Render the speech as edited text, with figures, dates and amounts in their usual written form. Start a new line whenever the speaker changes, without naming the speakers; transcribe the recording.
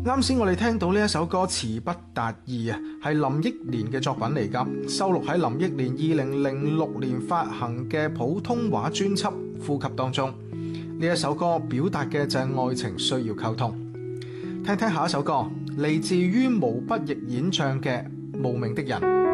啱先我哋聽到呢一首歌詞不達意啊，係林憶蓮嘅作品嚟㗎，收錄喺林憶蓮2006年發行嘅普通話專輯《呼吸》當中。呢一首歌表達嘅就係愛情需要溝通。聽聽下一首歌，嚟自於毛不易演唱嘅《無名的人》。